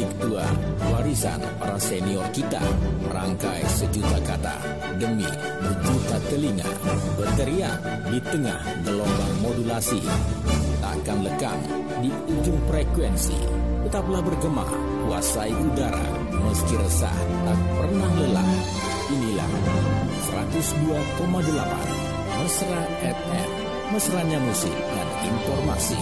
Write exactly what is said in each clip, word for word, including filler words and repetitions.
Bilik Tua, warisan para senior kita. Merangkai sejuta kata demi berjuta telinga. Berteriak di tengah gelombang modulasi. Takkan lekang di ujung frekuensi. Tetaplah bergema, kuasai udara. Meski resah, tak pernah lelah. Inilah seratus dua koma delapan Mesra F M. Mesranya musik dan informasi.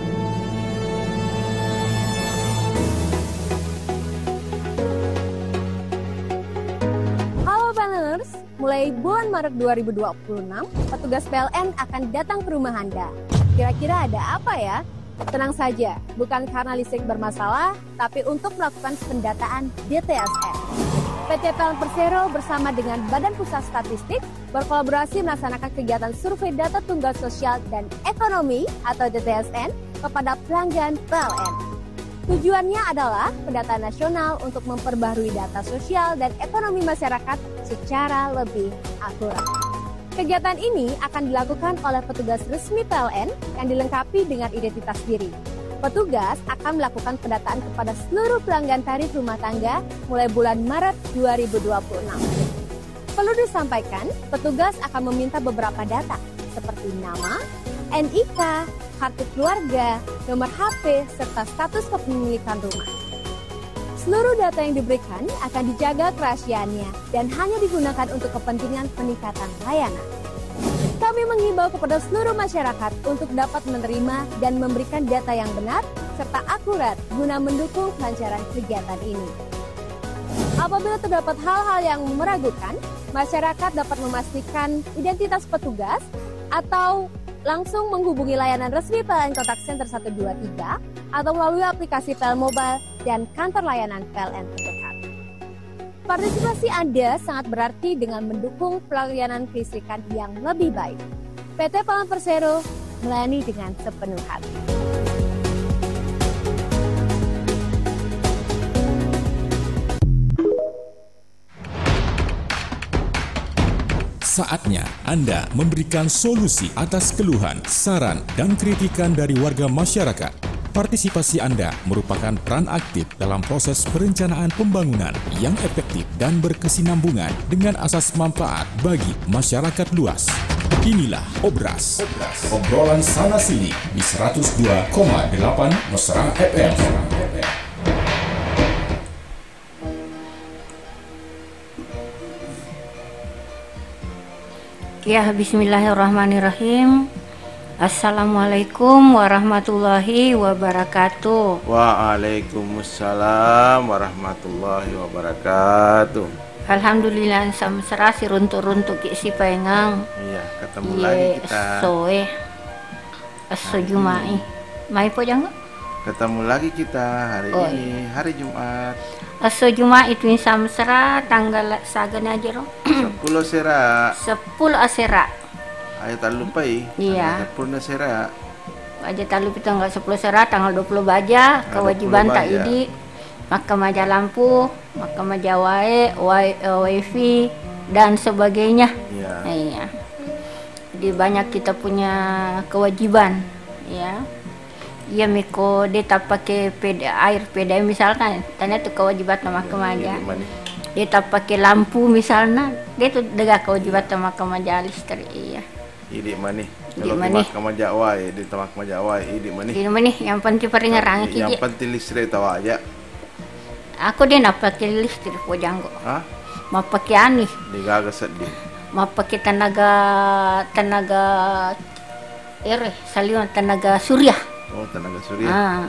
Halo Planners, mulai bulan Maret dua ribu dua puluh enam, petugas P L N akan datang ke rumah Anda. Kira-kira ada apa ya? Tenang saja, bukan karena listrik bermasalah, tapi untuk melakukan pendataan D T S N. P T P L N Persero bersama dengan Badan Pusat Statistik berkolaborasi melaksanakan kegiatan survei data tunggal sosial dan ekonomi atau D T S N kepada pelanggan P L N. Tujuannya adalah pendataan nasional untuk memperbarui data sosial dan ekonomi masyarakat secara lebih akurat. Kegiatan ini akan dilakukan oleh petugas resmi P L N yang dilengkapi dengan identitas diri. Petugas akan melakukan pendataan kepada seluruh pelanggan tarif rumah tangga mulai bulan Maret dua ribu dua puluh enam. Perlu disampaikan, petugas akan meminta beberapa data seperti nama, N I K, kartu keluarga, nomor H P, serta status kepemilikan rumah. Seluruh data yang diberikan akan dijaga kerahasiaannya dan hanya digunakan untuk kepentingan peningkatan layanan. Kami mengimbau kepada seluruh masyarakat untuk dapat menerima dan memberikan data yang benar serta akurat guna mendukung kelancaran kegiatan ini. Apabila terdapat hal-hal yang meragukan, masyarakat dapat memastikan identitas petugas atau langsung menghubungi layanan resmi P L N Kontak Center satu dua tiga atau melalui aplikasi P L Mobile dan kantor layanan P L N terdekat. Partisipasi Anda sangat berarti dengan mendukung pelayanan kelistrikan yang lebih baik. P T P L N Persero melayani dengan sepenuh hati. Saatnya Anda memberikan solusi atas keluhan, saran, dan kritikan dari warga masyarakat. Partisipasi Anda merupakan peran aktif dalam proses perencanaan pembangunan yang efektif dan berkesinambungan dengan asas manfaat bagi masyarakat luas. Inilah Obras, Obras. Obrolan sana-sini di seratus dua koma delapan Mesra F M. Ya, bismillahirrahmanirrahim. Assalamualaikum warahmatullahi wabarakatuh. Waalaikumsalam warahmatullahi wabarakatuh. Alhamdulillah samsera si runtuk-runtuk si pengang. Iya, ketemu Iye, lagi kita. Soe. Aso Jumai. Mai po jang? Ketemu lagi kita hari oh, ini, hari Jumat. Aso Jumai itu samsera tanggal sagan aja ro. sepuluh sera. sepuluh asera. Ayo tak lupa ya. Iya. sepuluh sera. Aja tak lupa tanggal sepuluh sera, tanggal dua puluh baja, kewajiban tak idi, maka maja lampu, maka maja wae, wifi dan sebagainya. Iya. Iya. Jadi banyak kita punya kewajiban, ya. Iya miko dia tak pakai P D air P D M misalkan, tanya tuh kewajiban sama kemaja. Dia tak pakai lampu misalnya, dia tuh dega kewajiban sama kemaja listrik. Iya. Idi mani. Kalau kemak kemaja wae, di temak kemaja wae, idi mani. Idi mani, yang penting peringarang Yang penting listrik tahu aja. Aku dia nak pakai listrik po janggo. Hah? Mau pakai ani. Digaga sedih. Mau pakai tenaga tenaga ere, salian tenaga surya. Oh, tenaga surya. Ah.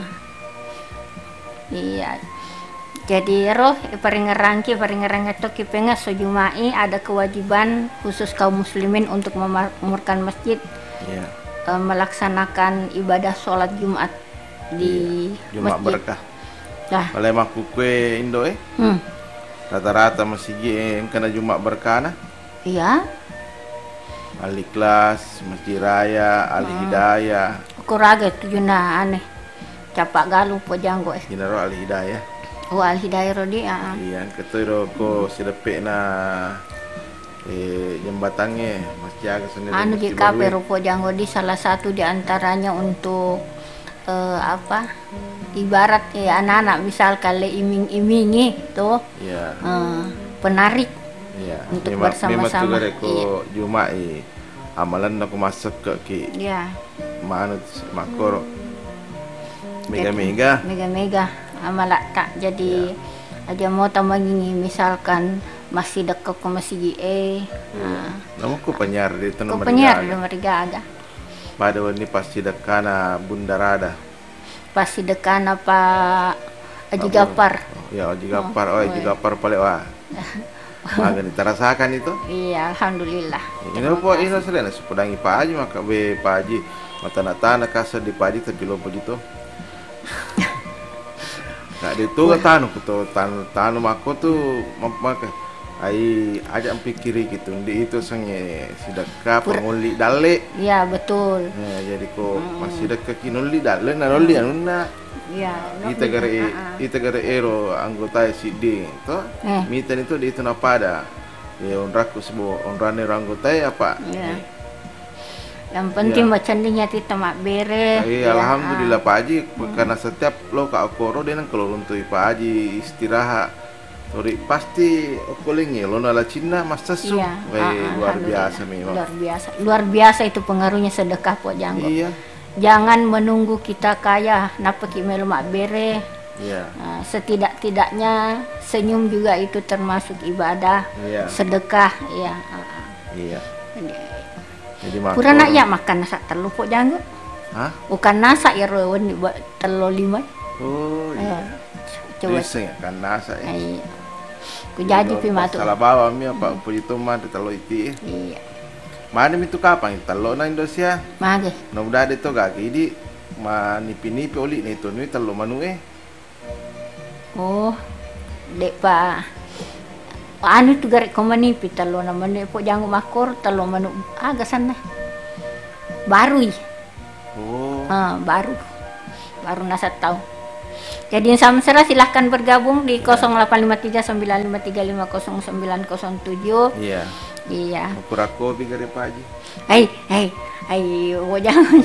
Iya. Jadi roh peringerangki peringerang itu kipenga sojumai ada kewajiban khusus kaum muslimin untuk memakmurkan masjid. Yeah. E, melaksanakan ibadah sholat Jumat di yeah. Jumat masjid. Berkah. Lah. Oleh makukwe Indo eh. Hmm. Rata-rata masjid yang kena Jumat Berkah nah. Iya. Ahli kelas, Masjid Raya, Ahli hmm. Hidayah. Aku raga tujuna aneh. Capak galuh po janggo eh. Jinaro Ahli Hidayah. Oh, Al-Hidayah Rodi, ah. Iya, ketero ko silepek na eh jembatannya Masjid Aga sendiri. Anu di kafe rupo janggo di salah satu di antaranya untuk eh, apa? ibarat ya anak-anak misal kalau iming-imingi tuh Iya. eh, penarik Iya. untuk Memang- bersama-sama. Memang tu ko Juma i amalan aku masuk ke ki Ya, mana makor mega-mega. mega-mega amalak tak jadi aja mau tamangi misalkan masih dekat ke masih e Namun ko penyar di ke tanah penyiar mereka. mereka aga Pada wani pasti dekana bundarada. pasti dekan apa Aji Gapar. Ya Aji Gapar, oh Aji Gapar paling wah. Agak diterasakan itu. Iya, alhamdulillah. Ini apa ini selain sepedangi Pak Haji maka be Pak Haji mata tanah kasar di Pak Haji terkilo begitu. Nah itu ke tanu kuto tanu tanu aku tuh maka ai ajak pikiri gitu di itu sange sidaka penguli dale. Iya, betul. Nah, jadi ko masih dekat kinuli dale na noli anuna. Iya. Ita gara ita gara ero anggota S D to. Eh. Mitan itu di itu napada. Ya onraku sebuah onrane anggota apa? Iya. Yang penting macam ni nyati tamak bere. Iya, alhamdulillah Pak Haji karena setiap lo ka akoro dia nang kalau untuk Pak Haji istirahat. Sorry, pasti okolingi lo nala Cina masa su. Iya. Weh, ah, luar alhamdulillah. biasa memang. Luar biasa. Luar biasa itu pengaruhnya sedekah po janggo. Iya. Jangan menunggu kita kaya, napa ki melu mak bere. Iya. Nah, setidak-tidaknya senyum juga itu termasuk ibadah, Iya. sedekah, ya. ah, ah. Iya. Jadi, Jadi makor. Pura nak ya makan nasa telu po janggo. Hah? Bukan nasa ya rawan buat telu lima. Oh, iya. Eh, coba. Bisa ya kan nasa ya. Ai. Ku jadi pi matu. Salah bawa mi apa puji toma de talo iti. Iya. Mana itu kapan talo na Indonesia? Mage. No udah de to gaki di ma nipi-nipi oli ni to ni talo manu eh. Oh. Dek pa. Anu tu garek komani pi telu na mane po janggo makor telu manu aga sana. Baru. Oh. Ah, baru. Baru nasa tahu. Jadi samsera silahkan bergabung di nol delapan lima tiga sembilan lima tiga lima nol sembilan nol tujuh. Iya. Iya. Kurako bi gare Pak Haji. Hei, hei, hei, po janggo.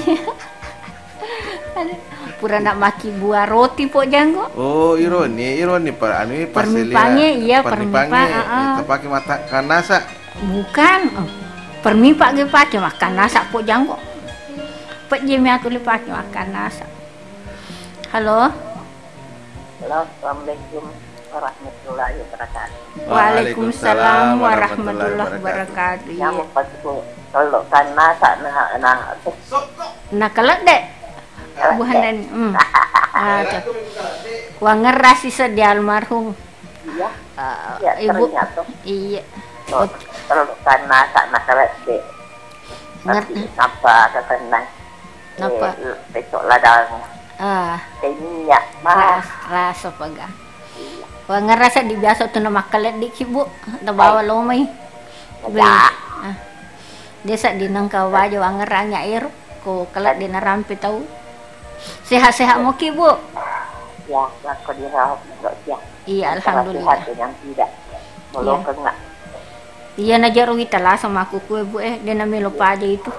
Pura nak maki buah roti po janggo. Oh, ironi, ironi par anu Permipangnya, iya, permipang, ah, ah. Kita pakai mata kanasa. Bukan. Oh. Permipak ge pakai makan nasa po janggo. Pak jemi aku le pakai makan nasa. Halo. Halo, Assalamualaikum warahmatullahi wabarakatuh. Waalaikumsalam warahmatullahi wabarakatuh. Yang Iya. pas ko kalau kana sa na na Nah, kalau dek buhan dan hmm. Ah, cak. Wang ngeras sisa di almarhum. iya Ah, ya ibu. ternyata Iya. no, kalau kana sa na karet de Ngerti. apa kakana Napa? besok ladang Ah, kayaknya ras, mah rasa paga. Wang ngerasa di biasa tu nama kalet di kibu, ta bawa lomai. Beli. ya Ah. Desa di nangka wajo wang ngeranya air ko kalet di narampi tahu. Sehat-sehat mo kibu. ya aku dirawat enggak ya Iya, alhamdulillah. yang tidak belum kena Iya na jaro kita lah sama aku kue bu eh dia nama lupa aja itu.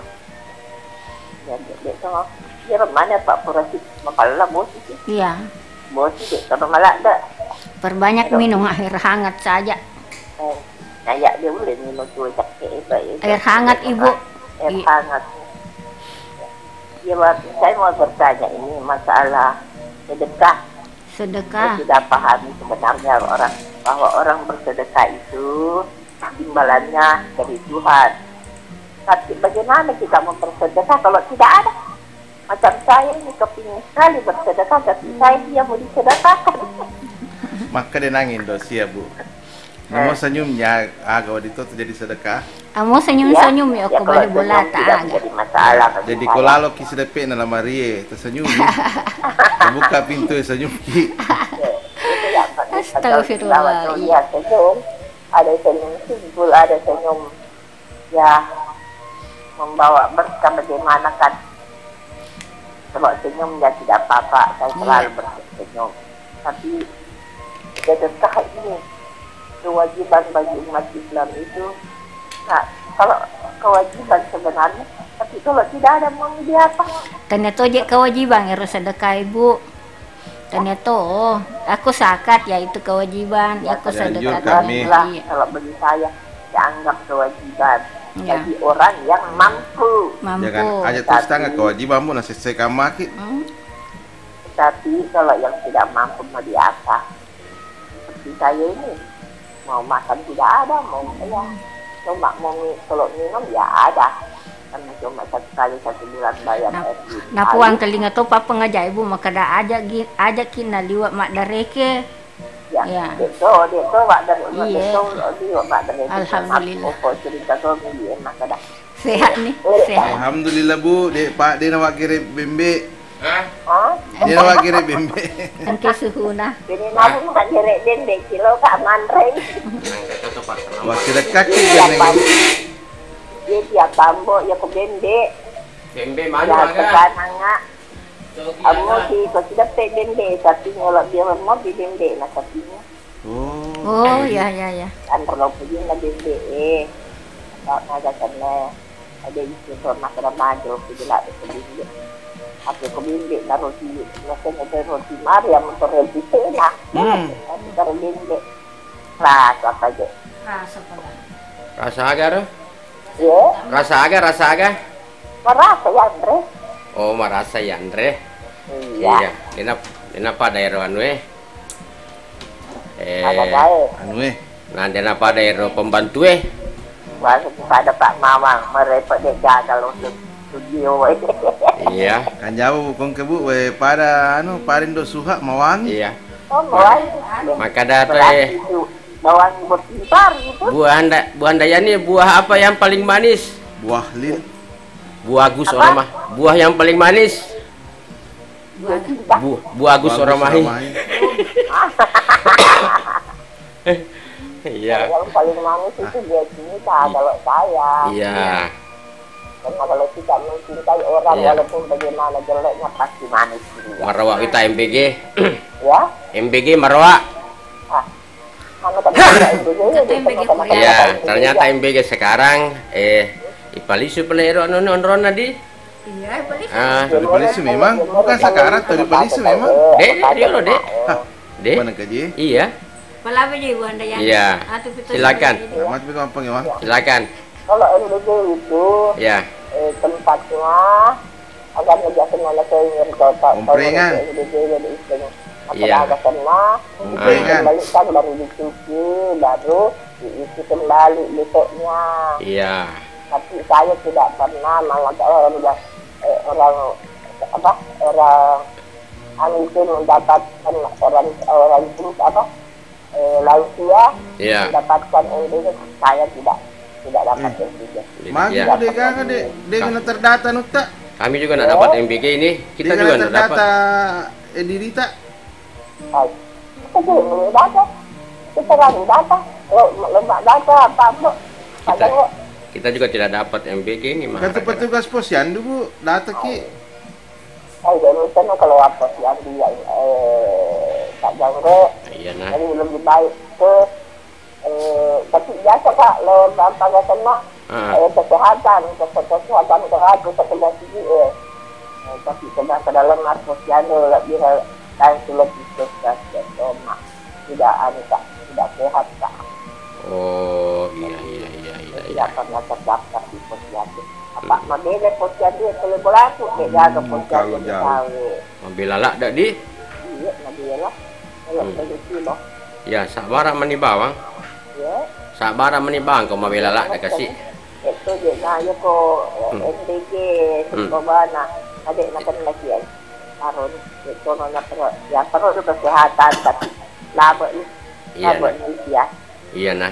ya dek sama ya mana Pak Purasi makala bos itu Iya. bos itu kalau malah ada Perbanyak minum air hangat saja. eh kayak dia boleh minum cuy cakek itu Air hangat ibu. air I- hangat ya Pak, saya mau bertanya ini masalah sedekah Sedekah. saya tidak pahami sebenarnya orang bahwa orang bersedekah itu imbalannya dari Tuhan. Tapi bagaimana kita mempersedekah kalau tidak ada? Macam saya ini kepingin sekali bersedekah, tapi saya dia mau disedekahkan. Maka dia nangin dosia Bu. Namo senyumnya agak waktu itu terjadi sedekah. Kamu senyum-senyum ya aku kalau balik bola senyum tak tidak aga. menjadi masalah. bagi Jadi saya. kalau lo kisi depe na marie tersenyum. Terbuka pintu senyum ki. Ya, itu yang penting. Astagfirullah, Kalau iya. lihat senyum, ada senyum simpul, ada senyum ya membawa berkah bagaimana kan. Kalau senyum ya tidak apa-apa, saya selalu bersenyum. Tapi sedekah ini kewajiban bagi umat Islam itu, nah, kalau kewajiban sebenarnya, tapi kalau tidak ada mau dia apa? Karena itu aja kewajiban harus sedekah ibu. Ternyata oh, aku zakat ya itu kewajiban, ya, aku Terlanjur sedekah. kami. Lah, Iya. kalau bagi saya dianggap kewajiban Ya. bagi orang yang mampu. Mampu. Jangan aja terus tangga kewajibanmu nasi sekama ki. Hmm? Tapi kalau yang tidak mampu mau diasah, seperti saya ini, mau makan tidak ada, mau ya cuma mau mi- kalau minum ya ada, karena cuma satu kali satu bulan bayar Nah, air di nah puang telinga tu papa ngajak ibu maka dah ajak gi- ajak kina liwat mak dareke. ya, ya. itu itu wak dari Iya. itu di wak dari Alhamdulillah. Apa cerita kau dia maka dah. Sehat nih, sehat. Alhamdulillah Bu, dek Pak dia nak kirim bembe. Hah? Dia nak kirim bembe. Engke suhu nah. Ini nabi nak direk dende kilo kak manreng. Wah kira kaki Dia kan tiap dia tiap bambo ya ke dende. Bembe Ya mana agak? tekan hanga. Kamu si kau tidak pe dende, tapi kalau dia mau di dende lah tapi Oh. Oh ya ya ya. kan perlu pergi lah dende eh. Kalau ada sana ada isu sama kena maju pergi lah ke dende. Apa ke dende lah roti, macam ada roti Maria motor roti sana. Hmm. Motor dende. Lah apa aja. Rasa pula. Rasa agak tuh? Ya, Rasa agak, rasa agak? merasa ya Andre. Oh, merasa ya Andre. Iya. Iya. Dina dina pada ero anu eh. Ada Eh, baik. Anu eh. nah dina pada ero pembantu eh. Masuk kepada Pak Mamang, merepot dia gagal untuk studio. Iya, Kan jauh kong ke Bu we pada anu parindo suha mawangi. iya. Oh, bawang. Maka dah tuh Berarti eh. itu bawang berpintar itu. Buah anda, buah Andayani buah apa yang paling manis? Buah lil. Buah Agus orang mah. Buah yang paling manis. Bu, buah Agus orang mahi. Iya. Yang paling manis itu dia cinta kalau saya. Iya. Karena kalau kita mencintai orang Iya. walaupun bagaimana jeleknya pasti manis juga. Marwah kita M B G. Ya? M B G Marwah. Ah. Mana kan ada M B G ya, Kata M B G sama-sama Korea. Iya, kan ternyata juga. M B G sekarang eh ipalisu pelero anu nonron di. Iya, balik. Ah, Tadi polisi memang bukan sekarang tadi polisi memang. Dek, dek, dia loh, Dek. Dek. Mana kaji? Iya, Pala aja ibu anda yang. Iya. Ah, tu betul. Silakan. Selamat bi kampung ya, Mang. silakan. Kalau M B G itu Ya. eh, tempatnya agar ngejelasin mana ke kota Umprengan. M B G jadi istilahnya. Iya. Ada kena, Umprengan. balikkan baru dicuci, baru diisi kembali besoknya. Iya. Tapi saya tidak pernah mengajak orang eh, orang apa orang anu itu mendapatkan orang orang itu apa eh, lansia Iya. mendapatkan M B G, saya tidak tidak dapat M B G. Mang Iya. dek kan dek dek kena terdata nuta. Kami juga nak dapat M B G ini. Kita Dek juga kena nak dapat. terdata edirita. Baik. Kita belum data, kita lagi data, lemak data apa apa, Kita, kadang kita juga tidak dapat M B G ini mah. Kan tu petugas posyandu Bu, data ki. saya dari sana kalau apa sih yang dia eh tak jangre, Iya nah. jadi lebih baik ke eh tapi biasa Kak, lewat gampang kena Ah. eh kesehatan, kesehatan kesehatan kesehatan sih eh Eh, tapi kena ke dalam posyandu lebih langsung lebih sukses cuma tidak anu Kak, tidak sehat Kak. Oh, iya iya iya iya. iya. Tidak pernah terdaftar di posyandu. Apa mabele posyandu kalau berlaku dia jaga posyandu kalau jauh. tahu. Mobil lalak dak di? Iya, mabele lah. Kalau Hmm. begitu loh. Ya, sabara mani bawang. Ya. Sabara mani bawang kau mobil lalak dak kasih. Itu dia nanya ko Hmm. M B G Hmm. sebabana ada nak kena lagi ya. Harun itu nona perlu ya perlu juga kesehatan tapi laba ini Iya laba nah. ini ya. Iya nah.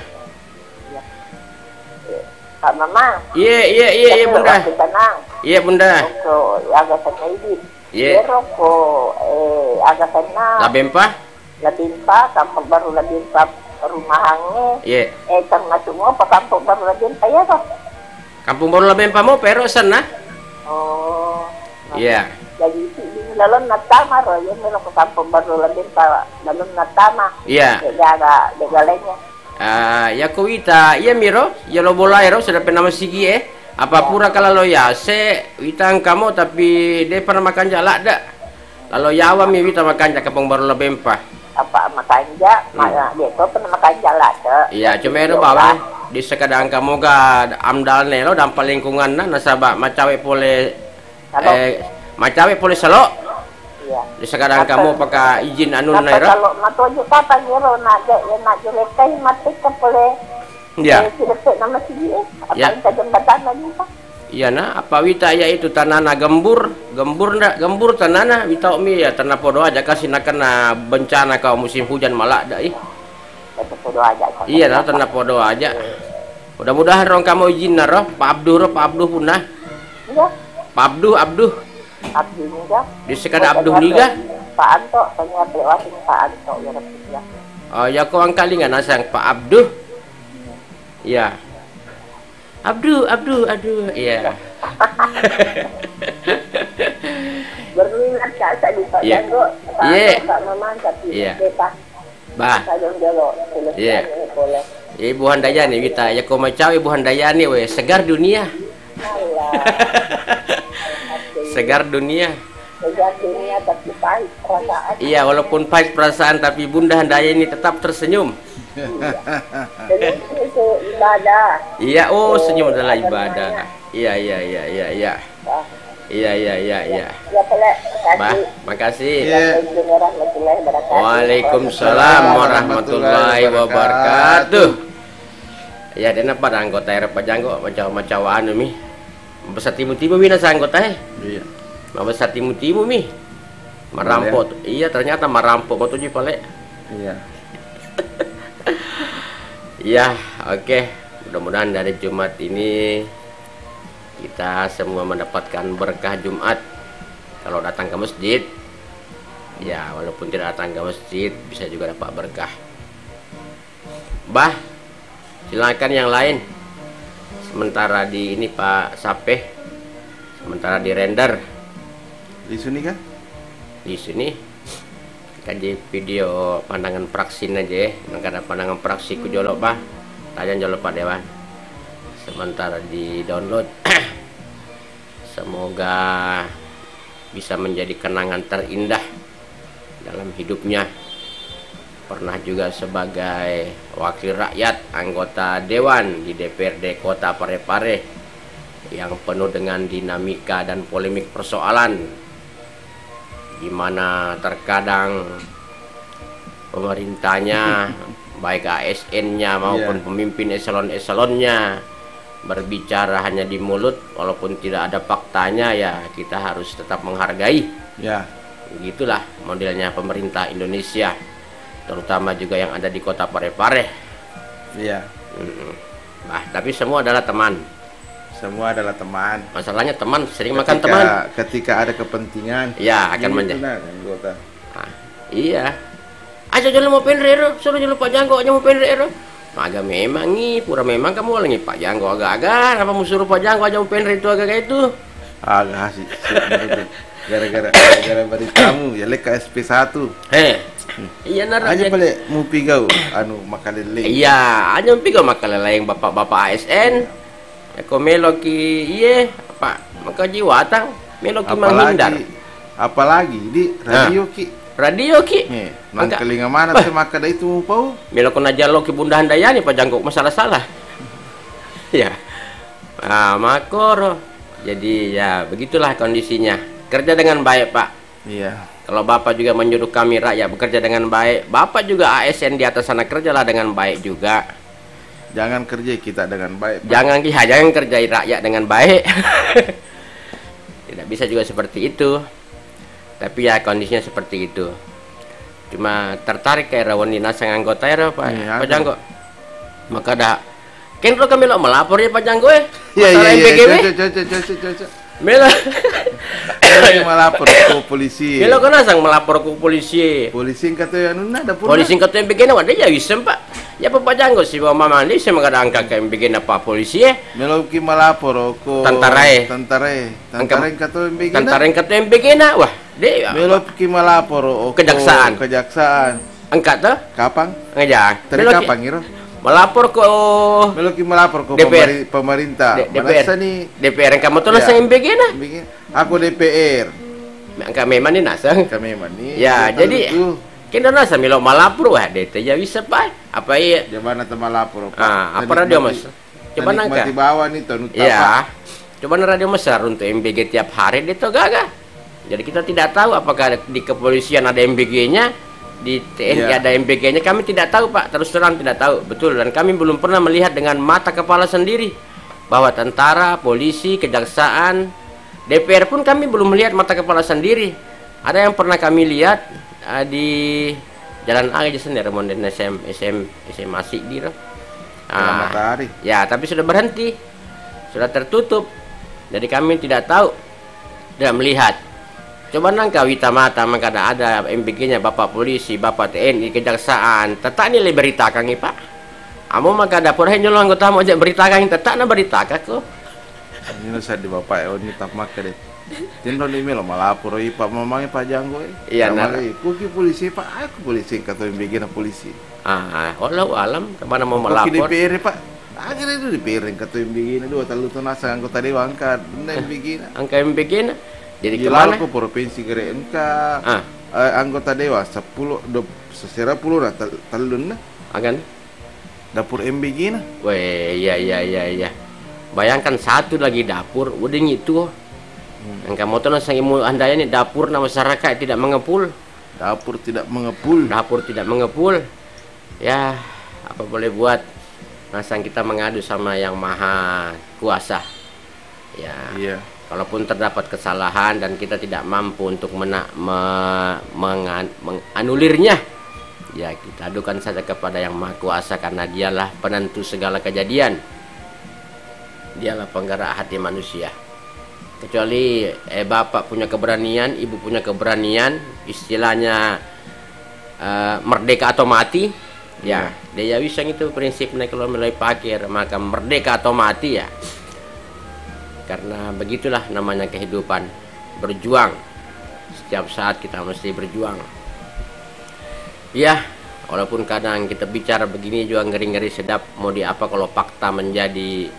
Pak Mama. Iya iya iya iya bunda. Tenang. Iya bunda. Ko agak sana ini. Iya. Pero ko eh agak sana. Labempa? Labimpa, kampung baru Labimpa rumahnya. Iya. Eh termasuk mau apa kampung baru Labimpa ya toh? Kampung baru Labempa mau pero sana? Oh. Iya. Jadi itu di dalam natama roh, ya memang ke kampung baru Labimpa dalam natama. Iya. Degara, degalenya. Ah, ya kuita, iya miro, ya lo bolairo sudah pernah masigi eh. Apa pura kalau lo ya se, itang kamu tapi dia pernah makan jalak dak. Kalau Yawa mi wita makanja kapong baru lebempah. Apa makanja, Hmm. mana dia tu pernah makanja lah tu. Iya, cuma itu bawang di sekadang kamu ga amdal nelo dampak lingkungan na nasabak macawe pole Kalau eh macawe pole selo iya. di sekadang kamu pakai izin anu na Apa iro. kalau matojo kapan niro nak je ya nak julekai mati ke boleh. Iya. Tidak nama sini eh. Apa Ya. yang jembatan lagi pak? Iya na, apa wita ya itu tanana gembur, gembur ndak gembur tanana wita mi ya tanah podo aja kasih nak kena bencana kau musim hujan malah dah ih. Itu podo aja. Iya lah tanah podo aja. Mudah-mudahan rong kamu izin na roh, Pak Abduh roh, Pak Abduh punah. Iya. Pak Abduh, Abduh Abdi juga. di sekadar Abduh liga. Pak Anto, tanya lewatin Pak Anto ya Rabbi ya. Oh ya kau angkali nggak nasang Pak Abduh. Iya. Abduh, Abduh, aduh, iya. Berminat kak saya di Pak Iya. Janggo. Pak Iya. Anto, Pak Maman, tapi Iya. kita. Bah, Saya jalo. Iya. Boleh. ya Ibu Handayani wita ya kau macam Ibu Handayani we segar dunia. Allah. Segar dunia. Segar dunia tapi pahit perasaan. Iya, walaupun pahit perasaan tapi Bunda Handayani tetap tersenyum. Jadi itu ibadah. Iya, oh senyum adalah ibadah. Iya, iya, iya, iya, iya. Wah, Iya, iya, iya, iya. ya pelek. Bah, Kasih. makasih. Iya. Warahmatullahi wabarakatuh. Waalaikumsalam warahmatullahi wabarakatuh. Ya, dan apa anggota R P Janggo macam-macam anu mi. Besar timu-timu mi nasa anggota eh. Iya. Besar timu-timu mi. Merampok. Iya, ternyata merampok mau tujuh pale. Iya. Iya, oke. Mudah-mudahan dari Jumat ini kita semua mendapatkan berkah Jumat. Kalau datang ke masjid, ya walaupun tidak datang ke masjid bisa juga dapat berkah. Bah, silakan yang lain. Sementara di ini Pak Sapeh, sementara di render Di sini kan? di sini kaji video pandangan praksin aja ya. Nggak ada pandangan praksi ku jolok bah. Tanya jolok Pak Dewan. Sementara di download. Semoga bisa menjadi kenangan terindah dalam hidupnya. Pernah juga sebagai wakil rakyat, anggota dewan di D P R D Kota Parepare yang penuh dengan dinamika dan polemik persoalan, di mana terkadang pemerintahnya baik A S N-nya maupun Yeah. pemimpin eselon-eselonnya berbicara hanya di mulut, walaupun tidak ada faktanya, ya kita harus tetap menghargai. Ya. Begitulah modelnya pemerintah Indonesia, terutama juga yang ada di Kota Parepare. Iya. Mm-mm. Nah, tapi semua adalah teman. Semua adalah teman. Masalahnya teman sering makan Ketika- teman. Ketika ada kepentingan. Ya akan Ini menjadi. benar, anggota. Ah, iya. Aja jalan mau penrero, suruh jalan Pak Janggo aja mau penrero. Agak memang nih, pura memang kamu lagi Pak Janggo agak-agak. Apa mau suruh Pak Janggo aja mau penrero itu agak itu? Agak sih. Itu. Gara-gara gara-gara beritamu ya lek K S P satu. Eh, iya nara Aja aja. balik mau pigau anu makalele. Iya, aja pigo makalah yang bapak-bapak A S N. Eko meloki iye, apa maka jiwatang meloki menghindar. Apalagi di radio ki. Radio ki. Nih, nang Agak- kelinga mana Bah. teh maka da itu pau. Melok na jalo ki Bunda Handayani Pak Janggo masalah salah. Ya. Ah, makoro. Jadi ya begitulah kondisinya. Kerja dengan baik, Pak. Iya. Kalau Bapak juga menyuruh kami rakyat bekerja dengan baik, Bapak juga A S N di atas sana kerjalah dengan baik juga. Jangan kerja kita dengan baik. Pak. Jangan ya, jangan kerjai rakyat dengan baik. Tidak bisa juga seperti itu. Tapi ya kondisinya seperti itu. Cuma tertarik kayak rawani nasang anggota ya Pak, Iya, Pak ada. Janggo. Maka dah kan lo kami lo melapor ya Pak Janggo ya. Iya iya Masalah iya. M P G W. Cocok cocok cocok cocok. Mela. Saya melapor ke polisi. Mela kan nasang melapor ke polisi. Polisi kata anu ada pun. Polisi kata M P G na ada ya wisem Pak. Ya Pak Janggo si Mama Mandi saya mengada angka ke M P G na Pak polisi ya. Melo ki melapor ko. Tantarae. Tantarae. Tantarae kata M P G. Tentara yang kata M P G na wah. De Melo ki melapor ko. Kejaksaan. Kejaksaan. angkat tuh Kapang? ngejak. Tadi Melo ki- kapang iro? melapor ke Melo ki melapor ke D P R. pemeri- pemerintah. D- DPR. Merasa nih D P R yang kamu tulis Ya. yang M P G na. bikin aku D P R. Angka memang ni nasang. Kami mani. Ya, jadi kena nasa milo malapur wah deh teh jadi sepai. Apa ya? Jabana tema lapor. Ah, apa radio Mas? Coba nangka. Di bawah nih tonu Ya. Coba radio besar untuk M B G tiap hari dia tuh gagah. Jadi kita tidak tahu apakah di kepolisian ada M B G-nya, di T N I Ya. ada M B G-nya. Kami tidak tahu Pak, terus terang tidak tahu. Betul, dan kami belum pernah melihat dengan mata kepala sendiri bahwa tentara, polisi, kejaksaan, D P R pun kami belum melihat mata kepala sendiri. Ada yang pernah kami lihat uh, di Jalan A aja sendiri, Monden S M S M S M Asik di Jalan Matahari. Ya, tapi sudah berhenti, sudah tertutup. Jadi kami tidak tahu, tidak melihat. Coba nangka wita mata maka ada M B G-nya Bapak polisi, Bapak T N I, kejaksaan. Tetap ni le beritakan ni Pak. Amo maka dapur hen nyolong anggota mau ajak beritakan tetap na beritakan ko. Ini saya di bapak ya, ini tak makan deh. Tindon ini lo malapor i Pak mamangnya Pak Janggo. Iya, nah. Kuki polisi Pak, aku polisi kata M B G na polisi. Ah, wallahu alam kemana mau Kuki D melapor. P R Pak. Akhirnya itu di P R kata M B G na dua talu tu nasa anggota dewan angkat M B G na. Angka M B G na. Jadi Gila kemana? ko provinsi kere N K. Ah. Eh, anggota dewan sepuluh do sesera puluh na tal- talun na Akan. dapur M B G na. Weh, iya iya iya iya. Bayangkan satu lagi dapur, udah gitu. Hmm. Angka motor nang sangimu andaya ni dapur na masyarakat tidak mengepul. Dapur tidak mengepul. Dapur tidak mengepul. Ya, apa boleh buat? Masa kita mengadu sama yang maha kuasa. Ya. Iya. Kalaupun terdapat kesalahan dan kita tidak mampu untuk mena, me, mengan, menganulirnya, ya kita adukan saja kepada yang maha kuasa karena dialah penentu segala kejadian. Dialah penggerak hati manusia. Kecuali eh bapak punya keberanian, ibu punya keberanian, istilahnya uh, merdeka atau mati, ya, dia bisa itu prinsipnya kalau mulai pakir maka merdeka atau mati ya. Karena begitulah namanya kehidupan, berjuang. Setiap saat kita mesti berjuang. Ya, walaupun kadang kita bicara begini juga ngeri-ngeri sedap. Mau di apa kalau fakta menjadi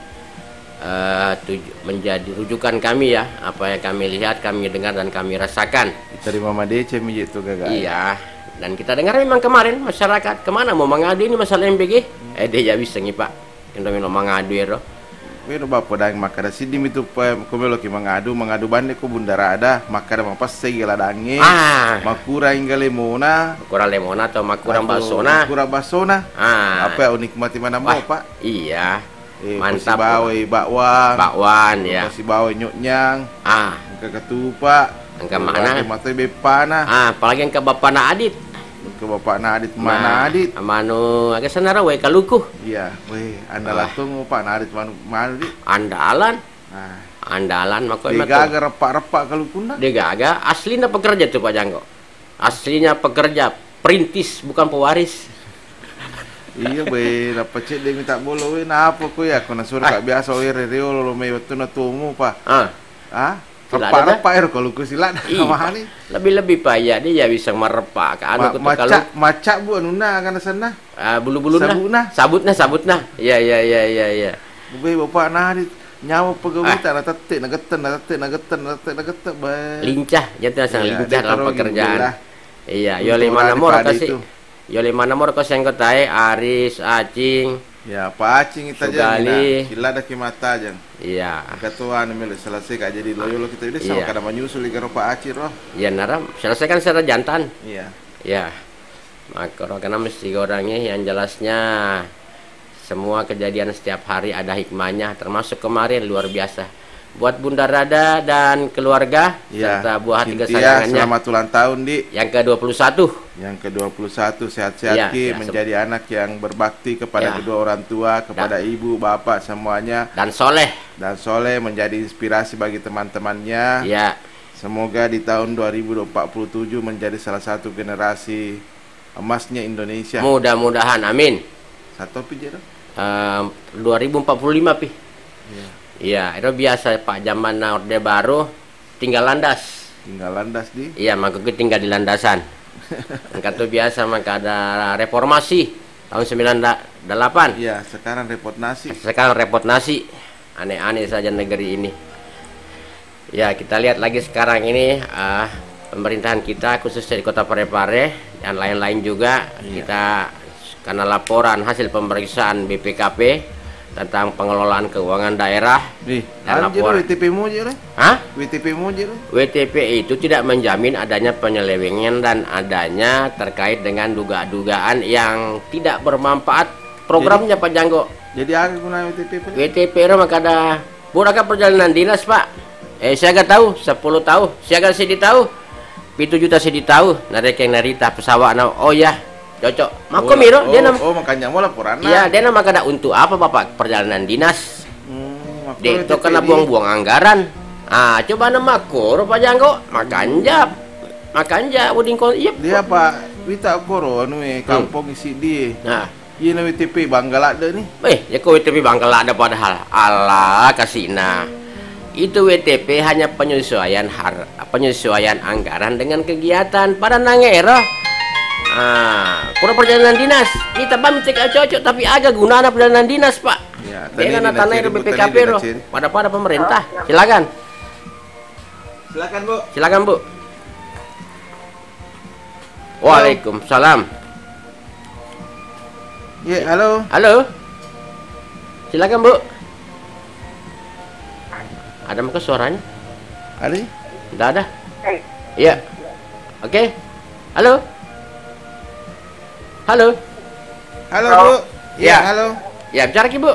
uh, tuju, menjadi rujukan kami ya. Apa yang kami lihat, kami dengar dan kami rasakan. Dari Mama Dece mi itu gagal. Iya. Dan kita dengar memang kemarin masyarakat kemana mau mengadu ini masalah M B G? Eh dia ya bisa nih Pak. Kita mau mengadu ya roh. Pero bapo dang makada sidim itu komelo ki mangadu mangadu bande ko bundara ada makada mapas segala dange Ah, makura ingale mona kurang lemona atau makurang basona. makura basona Ah, apa ya unikmati mana mau wah, Pak iya. eh, Mantap. bawe bakwan Bakwan ya. si bawe nyoknyang Ah, ke ketupa Angka mana? mata bepana ah, apalagi yang ke bapak na adit. ke bapak Nadit mana Adit Manu agak senara we kaluku. iya weh anda Ah. latung Pak Nadit manu mana Adit Andalan, nah andalan mako dia gaga repak-repak kalau punah Dia gaga aslinya pekerja tuh Pak Janggo. Aslinya pekerja, perintis bukan pewaris. iya be dapat cek dia minta bolo we na apa ko ya kona sur Ah. ka biasa we reo lo me waktu na tumu pa Ah, ah Sila repak ada, repak er kalau ku sila Ih. mahani lebih-lebih Pak ya dia ya bisa merepak anu Ma- ketuk maca maca bu anuna kana sana ah, bulu-bulu Sabutna. sabutna sabutna iya iya iya iya iya be bapak na di nyawa pegawai Ah. tak na tete na geten na tete na geten na tete na geten be lincah jangan sang Iya, lincah dia dalam taruh pekerjaan gila. iya Untuk yoli mana orang mor di padi kasih itu. yoli mana mor kau sengkotai Aris Acing ya Pak Acing kita Sugali. jadi sila ada kimata jang iya katuan mele selesai ka jadi loyo lo kita ini Iya. sama kada menyusul ikaro Pak Acir roh iya naram selesaikan secara jantan iya ya maka karena mesti orangnya yang jelasnya semua kejadian setiap hari ada hikmahnya termasuk kemarin luar biasa buat Bunda Rada dan keluarga iya serta buah hati Cynthia, kesayangannya selamat ulang tahun di yang ke dua puluh satu yang ke dua puluh satu sehat-sehat Iya, Ki, ya, menjadi anak yang berbakti kepada Ya. kedua orang tua, kepada ibu, bapak semuanya dan soleh dan soleh menjadi inspirasi bagi teman-temannya. ya Semoga di tahun dua ribu empat puluh tujuh menjadi salah satu generasi emasnya Indonesia. mudah-mudahan amin Satu pijero. Ehm, dua ribu empat puluh lima pi Iya. iya itu biasa Pak zaman Orde Baru tinggal landas Tinggal landas di. iya maka gue tinggal di landasan angkat tuh biasa maka ada reformasi tahun sembilan delapan Iya, sekarang repot nasi. sekarang repot nasi aneh-aneh saja negeri ini ya kita lihat lagi sekarang ini uh, pemerintahan kita khususnya di Kota Parepare dan lain-lain juga kita karena laporan hasil pemeriksaan B P K P tentang pengelolaan keuangan daerah Nih, dan anjir laporan. W T P mu aja lah. Hah? W T P mu aja lah. W T P itu tidak menjamin adanya penyelewengan dan adanya terkait dengan dugaan-dugaan yang tidak bermanfaat programnya Pak Janggo. Jadi apa guna W T P? Pak? W T P itu maka ada bukan perjalanan dinas Pak. Eh saya gak tahu sepuluh tahu, saya gak sedih tahu. Pitu juta sedih tahu, narek yang narita pesawat na. Oh ya, cocok. Mako miro oh, dia nama. Oh, makanya mau laporan. Iya, dia nama kada untuk apa Bapak perjalanan dinas. Hmm, Dia itu kena buang-buang anggaran. Ah, coba nama kor Pak Janggo, makanja. Makanja uding ko. Iya. Dia Pak, wita koro anu eh kampung isi dia. Nah, Iya na W T P Banggal ada nih. eh, ya kok W T P Bangkal ada padahal. Allah kasihna. Itu W T P hanya penyesuaian har penyesuaian anggaran dengan kegiatan pada nangero. Ah, kurang perjalanan dinas. Kita pamit cek cocok tapi agak guna ada perjalanan dinas, Pak. Ya, Dengan tanah itu B P K P roh. Pada pada pemerintah. Silakan. Silakan, Bu. Silakan, Bu. Waalaikumsalam. Ya, halo. Halo. Silakan, Bu. Ada muka suaranya? Ali? Tidak ada. Hei, Iya. Oke. Halo. Halo. Halo, Halo. Bu. Ya. Ya, halo. Ya, bicara Ki, Bu.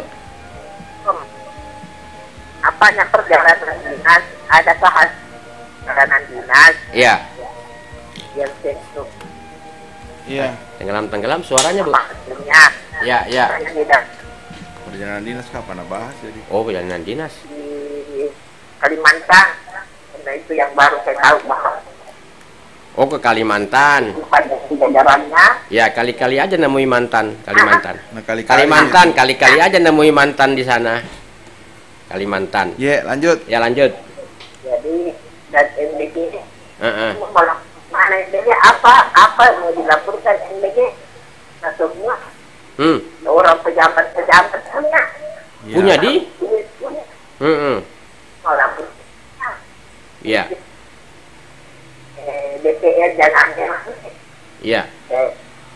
apanya perjalanan dinas? Adakah hasil perjalanan dinas Iya. yang tentu Iya. Tenggelam-tenggelam suaranya, Bu. maksudnya? Ya, ya. Saya tidak Perjalanan dinas kapan bahas jadi? Oh, perjalanan dinas. di Kalimantan. Karena itu yang baru saya tahu bahwa Oh, ke Kalimantan. bukan di jajarannya. Ya, kali-kali aja nemui mantan Kalimantan. Nah, kali-kali. Kalimantan, kali-kali aja nemui mantan di sana. Kalimantan. Ya, lanjut. Ya, lanjut. Jadi dan M D G Heeh. kalau mana M D G apa apa yang mau dilaporkan M D G nah semua Hmm. orang pejabat-pejabat punya Ya. Punya di? duit punya Heeh. mau lapor Iya. eh, D P R jangan Iya. eh,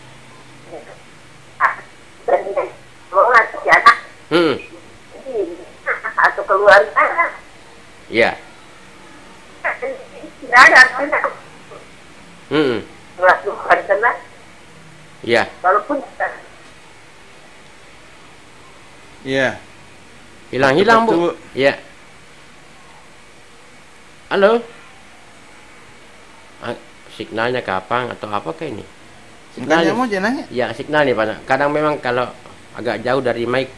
ah, dan kalau ngasih anak Hmm. ini atau keluarga Iya. tidak ada anak Hmm. melakukan kena Iya. walaupun Iya. Hilang-hilang, Betul, Bu. Bu. Iya. Halo. Ah, signalnya kapan atau apa kayak ini? Makanya Signal. mau jangan nanya. Ya, signal nih, Pak. Kadang memang kalau agak jauh dari mic.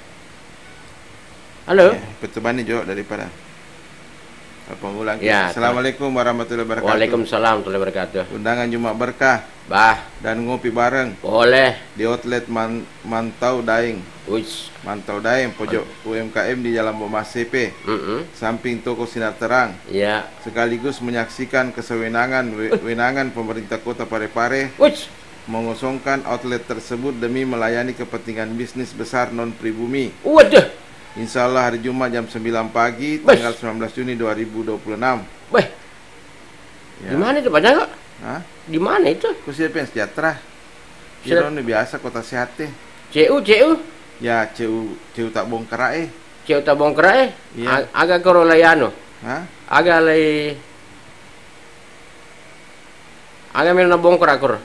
Halo. Ya, pertobani jawab daripada pengulang. Ya, Assalamualaikum warahmatullahi wabarakatuh. Waalaikumsalam warahmatullahi wabarakatuh. Undangan Jumat berkah Bah, dan ngopi bareng boleh. di outlet Man- Mantau Daeng. Uish. Mantau Daeng pojok U M K M di Jalan Bomas C P, Mm-mm. samping toko Sinar Terang. Ya. Sekaligus menyaksikan kesewenangan we- wenangan pemerintah Kota Parepare Uish. mengosongkan outlet tersebut demi melayani kepentingan bisnis besar non pribumi. Waduh. Insya Allah hari Jumat jam sembilan pagi Bes. tanggal sembilan belas Juni dua ribu dua puluh enam. Weh, Ya. di mana itu, Pak Janggo? Hah? Di mana itu? Kusiapa yang sejahtera? Sejahtera. Ini biasa kota sehat teh. C U, C U. Ya, ceu ceu tak bongkar eh. C U tabong kerai. Iya. Ag- agak korolayano. Hah? Agak lay. Agak meron na bongkar akur.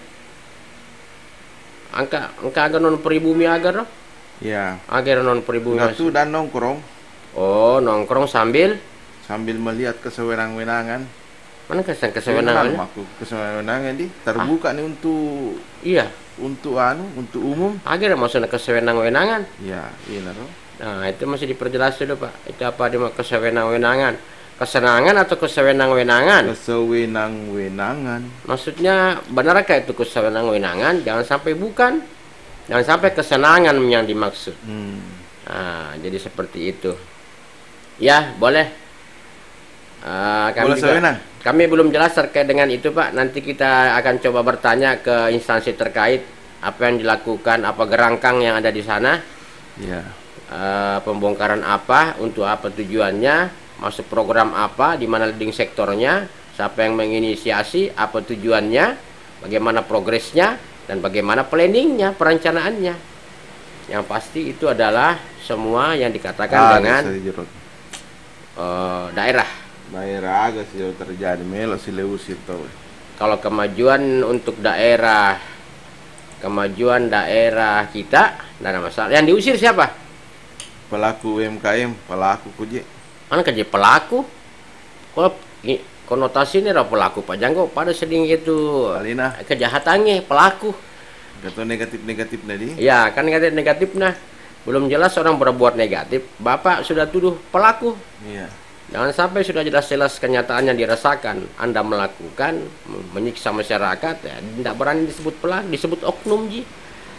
Angka, angka agak non pribumi agar no? Ya. Agak non pribumi. Ngatu dan nongkrong Oh, nongkrong sambil sambil melihat kesewenang-wenangan. mana kesan Kewenangan kesewenangan? aku kesewenangan di terbuka nih untuk Iya, untuk anu untuk umum. agak maksudnya kesewenang-wenangan. Ya, iya naro. Nah, itu masih diperjelas dulu, Pak. Itu apa dia mau kesewenang-wenangan? Kesenangan atau kesewenang-wenangan? Kesewenang-wenangan. Maksudnya benarkah itu kesewenang-wenangan? Jangan sampai bukan. Jangan sampai kesenangan yang dimaksud. Hmm. Nah, jadi seperti itu. Ya, boleh. Ah, kami Boleh juga- sewenang? Kami belum jelas terkait dengan itu, Pak. Nanti kita akan coba bertanya ke instansi terkait apa yang dilakukan, apa gerangkang yang ada di sana, Ya. eh, pembongkaran apa, untuk apa tujuannya, masuk program apa, di mana leading sektornya, siapa yang menginisiasi, apa tujuannya, bagaimana progresnya, dan bagaimana planningnya, perencanaannya. Yang pasti itu adalah semua yang dikatakan Ah, dengan bisa dijerut. uh, daerah. Daerah agak sih terjadi melo si leusir tau. Kalau kemajuan untuk daerah, kemajuan daerah kita, tidak ada masalah. Yang diusir siapa? Pelaku U M K M, pelaku kuje. Kan kerja pelaku. Kalau i- konotasi ini adalah pelaku Pak Janggo pada seding itu Alina. kejahatannya pelaku. Atau negatif-negatif tadi. Ya kan negatif negatif nah belum jelas orang berbuat negatif, Bapak sudah tuduh pelaku. Iya. Jangan sampai sudah jelas-jelas kenyataannya dirasakan, Anda melakukan menyiksa masyarakat, ya, tidak berani disebut pelaku, disebut oknum ji.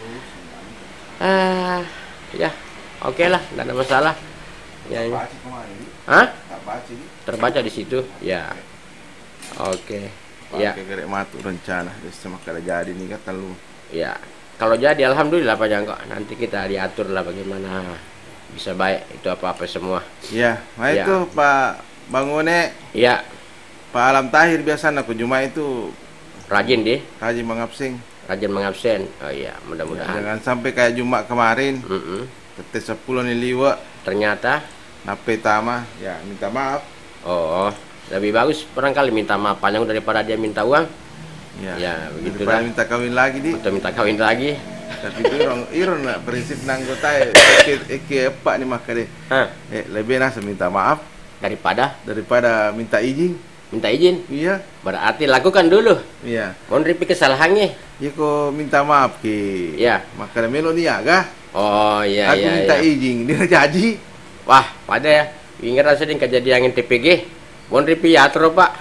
Ah, ya, oke lah, tidak ada masalah. Ya, ya. Baca kemarin. Hah? Tak baca ini. Terbaca di situ, ya. Oke, ya, Pakai gerek matu rencana. Jadi kada jadi nih kata lu. ya. Kalau jadi, alhamdulillah Pak Jangko. Nanti kita diatur lah bagaimana bisa baik itu apa-apa semua. Iya, nah Ya. itu Pak Bangone, Ya, Pak Alam Tahir biasa aku cuma itu rajin deh, rajin mengabsing. rajin mengabsen. Oh iya, mudah-mudahan. Jangan sampai kayak Jumat kemarin, Mm-mm. tetes sepuluh nih liwa, Ternyata, nape tama, ya minta maaf. oh, lebih bagus barangkali minta maaf panjang daripada dia minta uang. Ya, Ya, begitu daripada dah. minta kawin lagi di. Atau minta kawin lagi. Tapi itu irong, irong nak prinsip nanggota eke eke apa nih maka deh. Hah, Eh, lebih nasa minta maaf daripada daripada minta izin. minta izin. Iya, Berarti lakukan dulu. iya. Konripi kesalahannya. Ya kok minta maaf ki. Iya. Maka melo nih agak. Oh iya Aku iya. minta iya. izin, dia jadi. Wah, pada ya. Ingat seding kejadian T P G. Konripi atur Pak.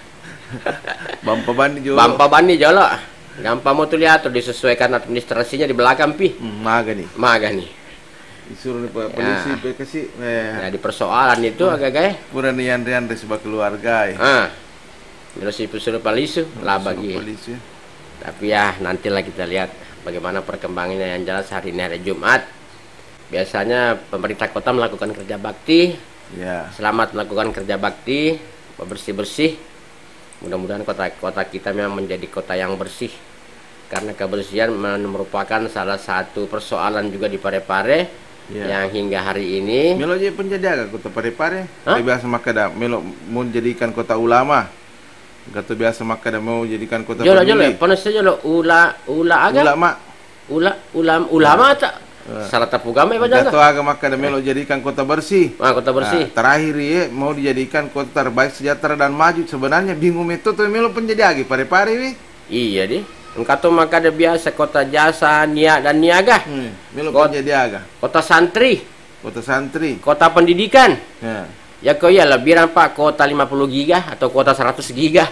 Bampa bandi jo. Bampa bani jolo. Gampang mau tuh lihat disesuaikan administrasinya di belakang pi. Hmm, maga nih. Maga nih. Disuruh nih Pak polisi Ya. ya. kasih eh Nah, di persoalan itu agak gaya. pura nian rian sebagai keluarga. Eh. Ah. Terus itu suruh palisu lah Suruh bagi. polisi. Tapi ya nantilah kita lihat bagaimana perkembangannya. Yang jelas hari ini hari Jumat. Biasanya pemerintah kota melakukan kerja bakti. Ya. Selamat melakukan kerja bakti, bersih-bersih. Mudah-mudahan kota-kota kita memang menjadi kota yang bersih. Karena kebersihan merupakan salah satu persoalan juga di Parepare Ya. yang hingga hari ini. Melo je penjaga kota Parepare. Hah? Dia biasa makada melo mau jadikan kota ulama. Gato biasa makada mau jadikan kota Jolo jolo, peduli. panas jolo ula ula aga. Ulama. Ula ulam ulama tak. Salah tapu game Pak Janggo. Gato agak makada melo jadikan kota bersih. Ah, kota bersih. Nah, terakhir ya mau dijadikan kota terbaik, sejahtera dan maju. Sebenarnya bingung itu tuh melo penjaga Parepare wi. Iya deh. Engkau maka ada biasa kota jasa, niaga dan niaga, Hmm, melo Kot- penjaga. kota santri, Kota santri. kota pendidikan. Ya. Ya kau ya lebih Pak kota lima puluh giga atau kota seratus giga.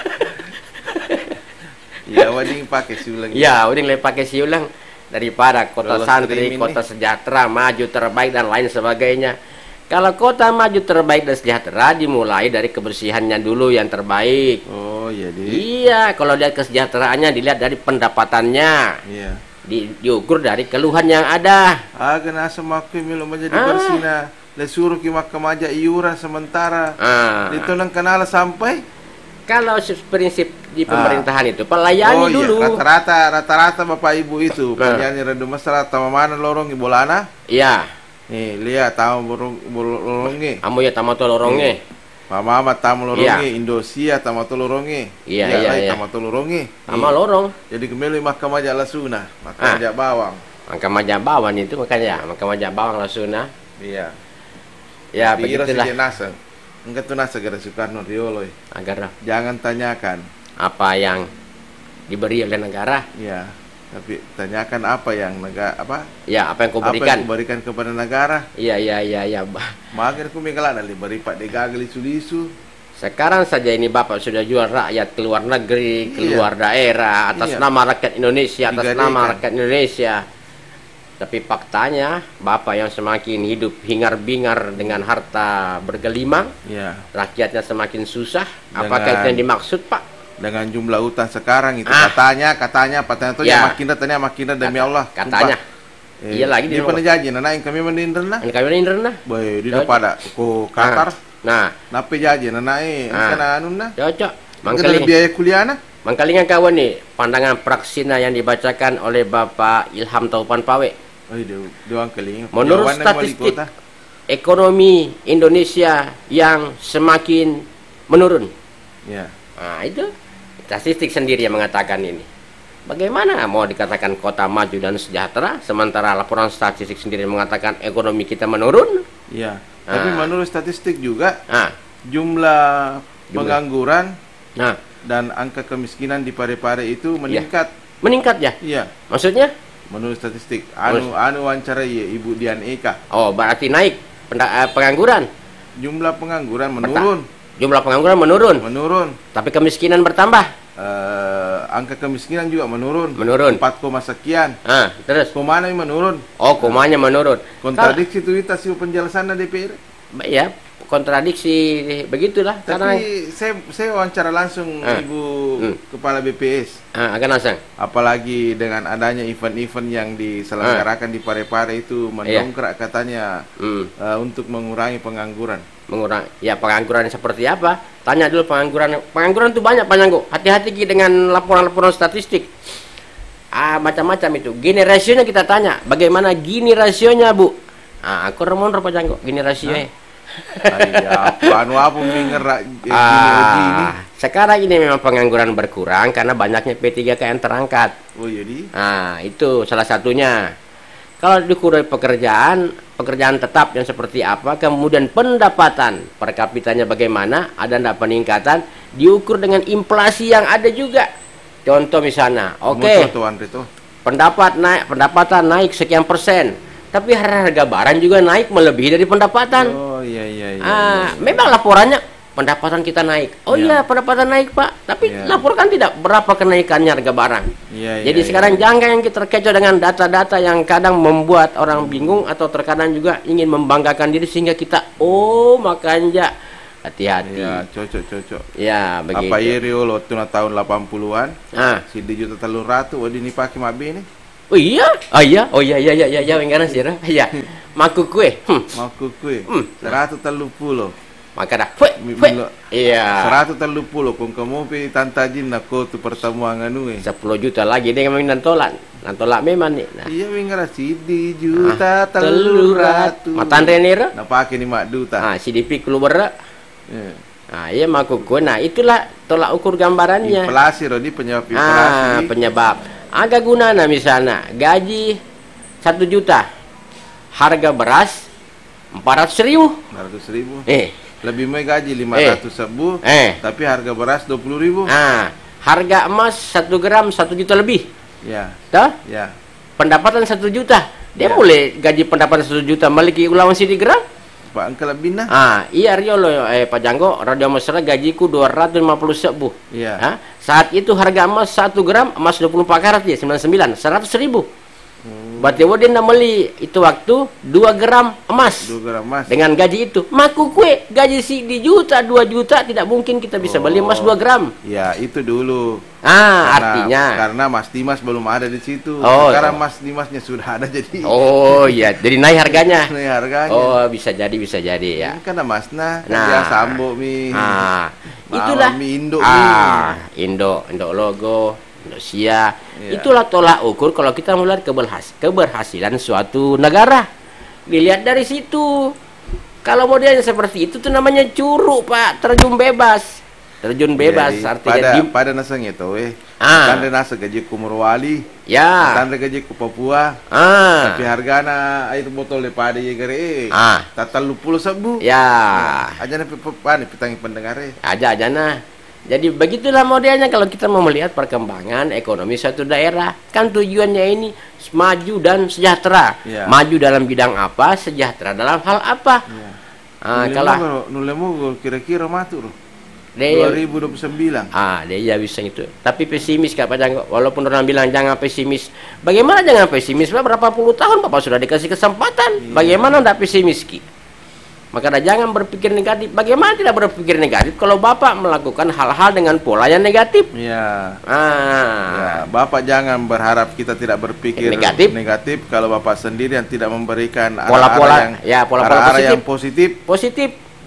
Ya wajib pakai sih ulang. Ya, udah mulai pakai si ulang daripada kota Lolos santri, streaming kota nih. sejahtera, maju terbaik dan lain sebagainya. Kalau kota maju terbaik dan sejahtera dimulai dari kebersihannya dulu yang terbaik. Oh iya di. Iya, kalau lihat kesejahteraannya dilihat dari pendapatannya, Iya. di, diukur dari keluhan yang ada. Agak nasa makai melo menjadi Ah. bersih na. Le suruh ki maka maja iuran sementara. Ah, Itu nang kenal sampai. kalau prinsip di Ah. pemerintahan itu pelayani Oh dulu. iya, rata-rata rata-rata Bapak Ibu itu Nah. penyanyi redu masyarakat mana lorong ibolana. Iya, Nih, lihat tahu burung lorongnya. kamu ya tamu lorongnya. Pak Mama tamu lorongnya, Iya. Indonesia tamu lorongnya. Iya, iya, iya. tamu lorongnya. Sama lorong. Jadi kembali makan aja lasuna, Ah. makan aja bawang. Maka majah bawang itu makanya, maka majah bawang langsung nah. Iya. Ya Pira begitulah saja nasa. Enggak tuh nasa gara Soekarno Riolo. eh. agar Jangan tanyakan. apa yang diberi oleh negara, Iya. Tapi tanyakan apa yang negara apa? ya apa yang kau Apa berikan. yang kuberikan kepada negara? Iya iya iya iya. Ba- Makin aku mengkalah dari beri Pak Degagal isu-isu. Sekarang saja ini Bapak sudah jual rakyat ke luar negeri, ke Iya. luar daerah atas Iya. nama rakyat Indonesia, atas Digadaikan. nama rakyat Indonesia. Tapi faktanya Bapak yang semakin hidup hingar-bingar dengan harta bergelimang, Iya. rakyatnya semakin susah. Dengan- Apakah itu yang dimaksud, Pak? Dengan jumlah utang sekarang itu Ah. katanya, katanya, katanya tuh Ya. ya makin datanya makin demi Kata- Allah. katanya. Sumpah. Eh, Iya lagi dia di- pernah janji, nah yang kami mendindan lah. Ini kami ini rendah. Boy, di Janji. pada ku Qatar, Nah, Napa jajan naik Ah. kan anu nah. cocok. Mangkali Mangkali, biaya kuliah nah. mangkalinya kawan nih, pandangan praksina yang dibacakan oleh Bapak Ilham Taupan Pawe. Oh, dia doang keling. Menurut Jawaban wali statistik kota. ekonomi Indonesia yang semakin menurun. Ya. Nah, itu statistik sendiri yang mengatakan ini. Bagaimana mau dikatakan kota maju dan sejahtera sementara laporan statistik sendiri mengatakan ekonomi kita menurun? Iya. Tapi Ah. menurut statistik juga Nah, jumlah pengangguran nah, dan angka kemiskinan di Parepare itu meningkat. meningkat ya? Iya. Maksudnya? Menurut statistik. Anu anu wawancara ya Ibu Dian Eka. Oh, berarti naik penda- eh, pengangguran. Jumlah pengangguran menurun, Jumlah pengangguran menurun, menurun. tapi kemiskinan bertambah. Eh, angka kemiskinan juga menurun. Menurun. empat, sekian. Ah, terus. Kemana yang menurun? Oh, komanya menurun. Kontradiksi itu itu hasil penjelasan D P R. Ka- ya, kontradiksi begitulah karena Tapi saya saya wawancara langsung Ah. Ibu Hmm. Kepala B P S. ah, agak nasang. Apalagi dengan adanya event-event yang diselenggarakan di Parepare itu mendongkrak katanya Hmm, eh, untuk mengurangi pengangguran. mengurang. Ya, pengangguran seperti apa? Tanya dulu pengangguran. Pengangguran itu banyak panjangku. Hati-hati Ki dengan laporan-laporan statistik. Ah, macam-macam itu. Gini rasionya kita tanya. Bagaimana gini rasionya, Bu? Ah, aku remon Pak Janggo. Gini rasionya. Ayah, anu apa mengerak eh, Ah, ini. sekarang ini memang pengangguran berkurang karena banyaknya P tiga K yang terangkat. Oh jadi Nah, itu salah satunya. Kalau diukur dari pekerjaan, pekerjaan tetap yang seperti apa, kemudian pendapatan per kapitanya bagaimana, ada enggak peningkatan, diukur dengan inflasi yang ada juga. Contoh misalnya, oke, Motor tuh, Andre, tuh. pendapat naik, pendapatan naik sekian persen, tapi harga barang juga naik melebihi dari pendapatan. Oh iya iya iya. Ah, iya. memang laporannya pendapatan kita naik. Oh Iya. iya, pendapatan naik, Pak. Tapi Iya. laporkan tidak berapa kenaikannya harga barang. Iya, iya, Jadi iya, sekarang iya. jangan yang kita terkecoh dengan data-data yang kadang membuat orang bingung atau terkadang juga ingin membanggakan diri sehingga kita oh makanya hati-hati. Iya, cocok cocok. Ya, begitu. Apa Yerio lo tuh tahun delapan puluhan, Ah. si di juta telur ratu, oh ini pakai mabe ini, Oh iya? Oh iya, oh iya iya iya iya iya enggak sih. Iya. Maku kue. Hmm. mau kue, Hmm. seratus telur puluh, Maka dah. Fue, Mi- fue. milo- Iya. seratus telur puluh, kung kamu pi tantajin nak kau tu pertemuan anu eh. sepuluh juta lagi dia memang nantolak. Nantolak memang nih. Nah. Iya mingara si di juta Ah, telur ratu. Matan renera. Nak pakai ni mak duta. Ah, C D P keluar. Iya. Ah, iya maku kue. Nah, itulah tolak ukur gambarannya. Inflasi Rodi penyebab inflasi. Ah, penyebab. Agak gunana misalnya gaji satu juta, harga beras empat ratus ribu. enam ratus ribu. Eh, Lebih mai gaji lima ratus ribu, eh. tapi harga beras dua puluh ribu. Ah, harga emas satu gram satu juta lebih. Ya, Dah? ya. Pendapatan satu juta. Dia Ya. boleh gaji pendapatan satu juta maliki ulang si di gram? Pak Angka lebih nah. Ah, iya Rio lo eh Pak Janggo, radio mesra gajiku dua ratus lima puluh ribu. Iya. Ah, saat itu harga emas satu gram emas dua puluh empat karat ya sembilan puluh sembilan, seratus ribu. Berarti dia nak beli itu waktu dua gram emas. dua gram emas. Dengan gaji itu, maku kue gaji si di juta dua juta tidak mungkin kita bisa beli emas dua gram. Ya, itu dulu. Ah, Karena- artinya. karena Mas Dimas belum ada di situ. Oh, Sekarang oh. Mas Dimasnya sudah ada jadi. Oh iya, jadi naik harganya. Ini harganya. Oh, bisa jadi bisa jadi ya. Ini kan ada Masna, Nah. dia sambo mi. Ah, Mama itulah mi Indo ah, Indo, Indo logo, Indonesia. Iya. Itulah tolak ukur kalau kita melihat keberhas keberhasilan suatu negara. Dilihat dari situ. Kalau modelnya seperti itu tuh namanya curug, Pak, terjun bebas. Terjun bebas Jadi, artinya pada di pada nasang itu eh. Ah. Tanda nasa gaji ku Morowali, ya. tanda gaji ku Papua. Ah. Tapi hargana air botol daripada ya gere. Ah. Tatal puluh sebu. Ya. Aja nih pepan pitangi pendengar eh. Aja aja nah. Jadi begitulah modelnya kalau kita mau melihat perkembangan ekonomi suatu daerah. Kan tujuannya ini maju dan sejahtera. Ya. Maju dalam bidang apa, sejahtera dalam hal apa. Ya. Ah, Nulemu kalau kalau- nulemu kira-kira matur. dia dua ribu dua puluh sembilan. ah dia ya bisa itu. Tapi pesimis Kak Pak Janggo. Walaupun orang bilang jangan pesimis. Bagaimana jangan pesimis? Pak, berapa puluh tahun Bapak sudah dikasih kesempatan. Bagaimana enggak pesimis Ki? Maka dah jangan berpikir negatif. Bagaimana tidak berpikir negatif kalau Bapak melakukan hal-hal dengan pola yang negatif? Ya. Ah. Ya, Bapak jangan berharap kita tidak berpikir Negatif. negatif kalau Bapak sendiri yang tidak memberikan Pola-pola, arah-arah yang, ya, pola-pola arah-arah positif. yang positif. Positif.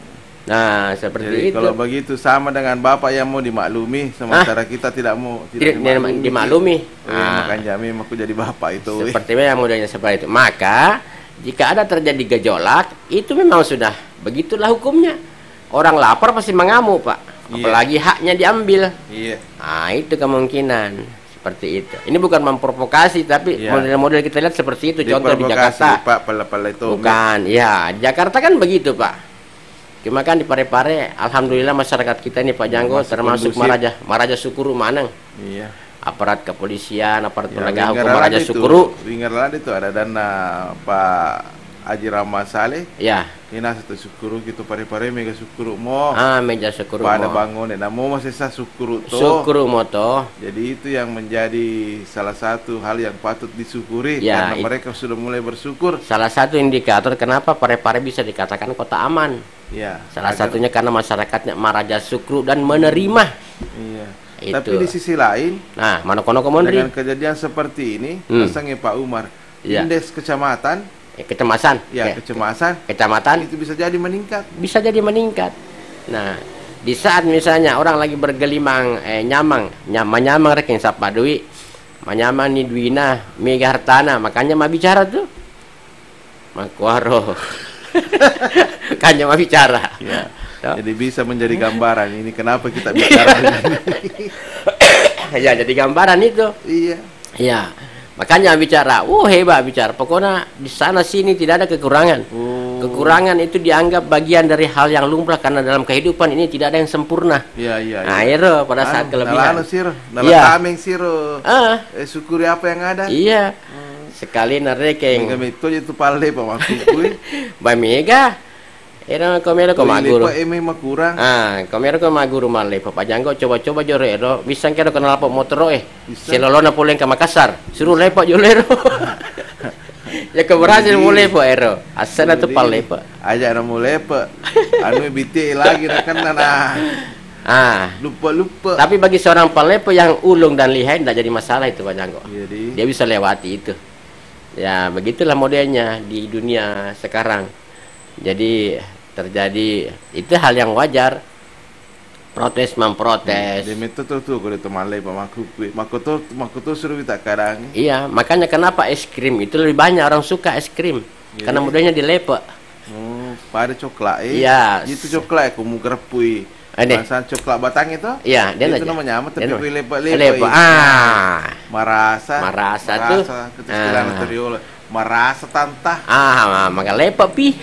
Nah, seperti Jadi itu. kalau begitu sama dengan bapak yang mau dimaklumi, sementara kita tidak mau Tidak dimaklumi. dimaklumi. Oh, iya, Ah. makanya memang aku jadi bapak itu. weh. Seperti yang modalnya seperti itu. Maka jika ada terjadi gejolak, itu memang sudah begitulah hukumnya. Orang lapar pasti mengamuk, Pak. Iya. Apalagi haknya diambil. Iya. Nah, itu kemungkinan seperti itu. Ini bukan memprovokasi, tapi Iya. model-model kita lihat seperti itu. Contoh di Diprovokasi, Jakarta. Pak, pala-pala itu. Bukan, ya Jakarta kan begitu, Pak. Cuma kan di Parepare, alhamdulillah masyarakat kita ini Pak Janggo Masih termasuk kondusif. Maraja, Maraja Sukuru Manang. Iya. Aparat kepolisian, aparat Ya, penegak hukum Wingerland Maraja itu, Sukuru. Wingerland itu ada dana Pak Haji Rahmat Saleh. Ya, Ini satu sukuru gitu pare-pare mega sukuru mo. ah meja Sukuru. Pada mo. bangun dan mau masih sa sukuru to. Sukuru moto. Jadi itu yang menjadi salah satu hal yang patut disyukuri Ya, karena it- mereka sudah mulai bersyukur. Salah satu indikator kenapa Parepare bisa dikatakan kota aman. Ya. Salah agar- satunya karena masyarakatnya Maraja Sukru dan menerima. Iya. Itu. Tapi di sisi lain Nah, manokono komondri. dengan kejadian seperti ini, Hmm. rasanya Pak Umar, Iya. indeks kecamatan, Eh, kecemasan. ya Ke- kecemasan kecamatan itu bisa jadi meningkat. bisa jadi meningkat. Nah, di saat misalnya orang lagi bergelimang eh nyamang, nyamang nyamang rek yang sapa dui. Manyamang ni duina mega hartana, makanya mah bicara tuh. Makuaro. Kanya mah bicara. Ya. Ya. Jadi bisa menjadi gambaran ini kenapa kita bicara begini. Ya, jadi gambaran itu. Iya. Ya. Makanya bicara, oh hebat bicara. Pokoknya di sana sini tidak ada kekurangan. Oh. Kekurangan itu dianggap bagian dari hal yang lumrah karena dalam kehidupan ini tidak ada yang sempurna. Iya, iya. Nah, iya. itu pada saat Anu, kelebihan. nalano siro, nala Iya. tameng siro. Ah, Eh, syukuri apa yang ada. iya. Sekali narekeng. Mega itu itu palle Pak Makukui. Ba mega. Era komero ko maguru. Pak eme mah kurang. Ah, komero ko maguru male Papa Janggo coba-coba jore ero bisa kero kenal po motor eh. Bisa. Silolona pulen ke Makassar. Suruh lepo jolero. Ya keberhasil mulai po ero. Asana tu palle po. Aja na mulai Pak. Anu biti lagi na kan na Ah, lupa-lupa. tapi bagi seorang palepo yang ulung dan lihai tidak jadi masalah itu Pak Janggo. Jadi Dia bisa lewati itu. Ya, begitulah modelnya di dunia sekarang. Jadi terjadi itu hal yang wajar. Protes memprotes. dia meto tu tu kalau temalai Pak Makukui. Makoto makoto suruh kita kadang. Iya, makanya kenapa es krim itu lebih banyak orang suka es krim. Jadi- Karena modelnya dilepek. Oh, pada coklat eh. Iya. Itu coklat aku mau gerpui. Ini. Masa coklat batang itu? Iya, dia itu aja. namanya apa? Tapi Dia kui nama- lepak-lepak. Lepak. itu. Ah. Marasa. Marasa tuh. Keteskilan Ah. teriola. Marasa tantah. Ah, maka lepek pi.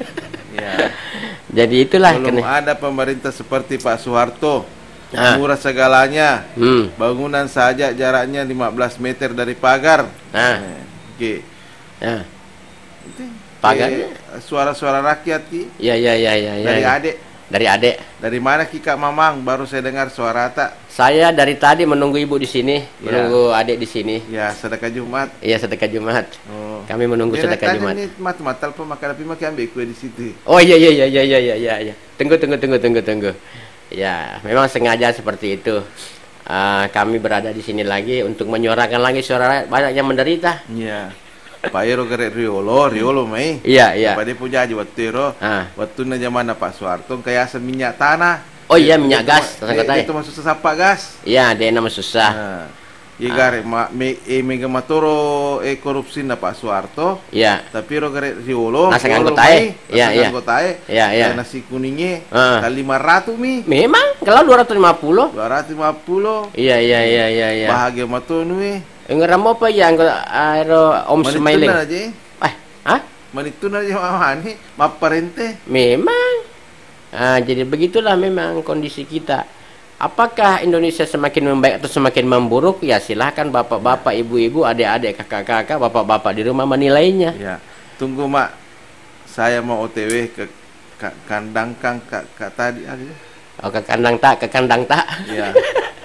Ya. Jadi itulah Belum kena. ada pemerintah seperti Pak Soeharto. Ah. Murah segalanya. Hmm. Bangunan saja jaraknya lima belas meter dari pagar. Nah, Oke. ya. Itu, Pagarnya? eh, suara-suara rakyat Ki. Ya, ya, ya, ya, ya. Dari ya. adik. Dari adek. Dari mana Ki Kak Mamang? Baru saya dengar suara tak. Saya dari tadi menunggu ibu di sini, Ya. menunggu adik di sini. Ya, sedekah Jumat. Iya, sedekah Jumat. Oh. Kami menunggu Dia sedekah tadi Jumat. Ini mat-matal pemakan tapi makan ambil kue di situ. Oh iya iya iya iya iya iya iya. iya. Tunggu tunggu tunggu tunggu tunggu. Ya, memang sengaja seperti itu. Ah, kami berada di sini lagi untuk menyuarakan lagi suara rakyat banyak yang menderita. Iya. Pak Ero gerek Riolo, Riolo mai. Iya iya. Pada punya aja waktu Ero. Ah. Waktu na zaman Pak Soeharto kayak minyak tanah. Oh iya, Itu- minyak itu gas, ma- sangka eh, tay. Itu masuk sesapa gas. Iya, dia nama susah. Nah. Iya gare ma me e mega matoro e korupsi na Pak Soeharto. Iya. Tapi ro gerek Riolo. Nasa Riolo anggota mai, eh. Iya, nasa iya. anggota eh. Iya, iya. Dan nasi kuningnya Ah. kali lima ratus mi. Memang kalau dua ratus lima puluh. dua ratus lima puluh. Iya iya iya iya iya. Bahagia matonu eh. Enggak apa ya enggak aero Om Manitun Smiling. aja. Eh, hah? Manitun aja mamani, maparente. Memang. Ah, jadi begitulah memang kondisi kita. Apakah Indonesia semakin membaik atau semakin memburuk? Ya silahkan bapak-bapak, ibu-ibu, adik-adik, kakak-kakak, bapak-bapak di rumah menilainya. Ya, tunggu mak. Saya mau O T W ke ka- kandang kang kak kak tadi ada. Oh, ke kandang tak, ke kandang tak. Ya.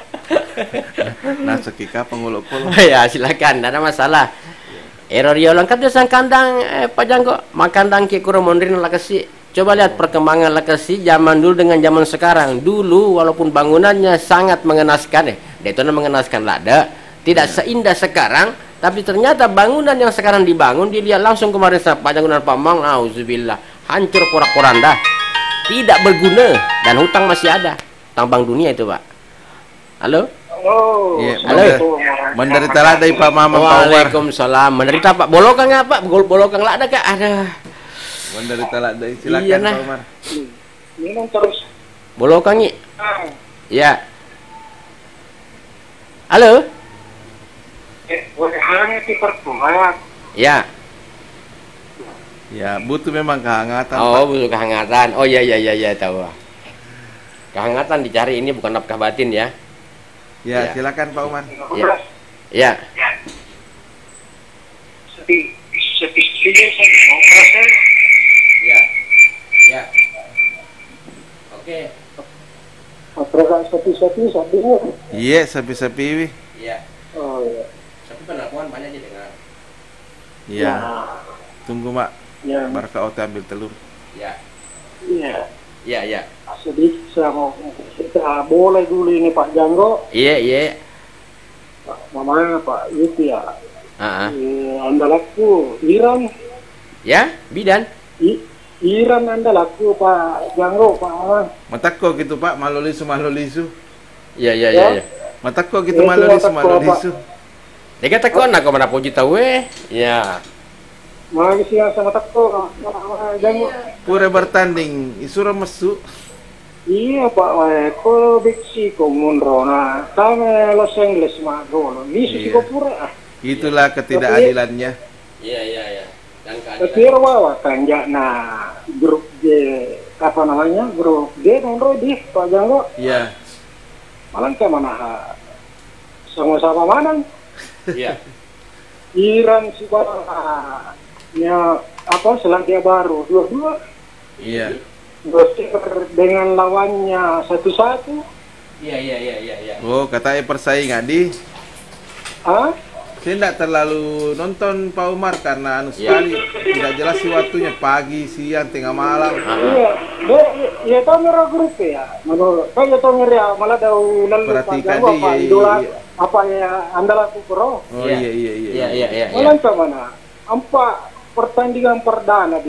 Nah, sekika penguluk-uluk. Ya silakan, tidak ada masalah. Error yolang kata sang kandang eh, Pak Janggo, makandang ki kuro mondrin lakasi. Coba lihat perkembangan lakasi zaman dulu dengan zaman sekarang. Dulu walaupun bangunannya sangat mengenaskan eh, Daytona mengenaskan lada, tidak seindah sekarang, tapi ternyata bangunan yang sekarang dibangun dilihat langsung kemarin Pak Janggo dan Pak Mang, auzubillah, hancur porak-poranda. tidak berguna dan hutang masih ada. Hutang Bank Dunia itu, Pak. Halo? Oh, Iya, Halo. menderita lah dari Pak Mama Pak Umar. Waalaikumsalam. Menderita Pak. Bolokang nggak Pak? Bol- Bolokang lah ada Kak? Ada. Menderita lah dari silakan Iya, nah. Pak Umar. minum terus. Bolokang Nyi. Ah, Ya. Halo? eh, boleh hanya diperkuat. Ya. Ya, butuh memang kehangatan. Oh, Pak. butuh kehangatan. Oh iya iya iya iya tahu. Kehangatan dicari, ini bukan nafkah batin ya. Ya, Ya. silakan Pak Umar. Ya. Ya. Sepi, sepi, sepi, sepi, mau proses. Ya. Ya. Oke. Program sepi-sepi, sepinya. Iya, sepi-sepi wi. Ya. Oh iya. Tapi pengakuan banyak didengar. Iya. Tunggu Mak. Ya, Baraka Ote ambil telur. Ya. iya. Ya, ya. Sedikit saya mau kita boleh dulu ini Pak Janggo, Iya, iya. Pak Mamanya Pak itu ya. Ah, ah. Eh, andalaku Iran, Ya, bidan. I, Iran andalaku Pak Janggo, Pak Aman. Matako gitu Pak, malolisu malolisu. Iya, iya, iya, iya. Matako gitu Itu malolisu matako, malolisu. Dia kata kau nak kau mana puji tahu eh. Ya. Mari siang sama teko Pak Janggo. Pura bertanding, isura mesu. Iya Pak, eh, ko biksi ko munrona, kami Los Angeles magolo, lisu si Iya. ko pura. Itulah ketidakadilannya. Iya, iya, iya. Dan Tapi rawa kan ya na grup G apa namanya grup G nongro di Pak Janggo, Iya. malang ke mana ha? Sama-sama mana? Iya. Iran si Pak, ya apa Selandia Baru dua-dua. Iya. Gosir dengan lawannya satu-satu. Iya, iya, iya, iya, iya. Oh, katanya persaingan di. Ah? Saya tidak terlalu nonton Pak Umar karena anu Iya. sekali tidak jelas sih waktunya pagi, siang, tengah malam. Iya, dia ya tahu ngera grup ya. Menurut kau ya tahu ngera malah dau lalu Pak Perhatikan Janggo dia, apa iya, idola iya. apa ya andalanku pro. Oh iya iya iya. Iya, iya, iya. Malah ke mana? Empat pertandingan perdana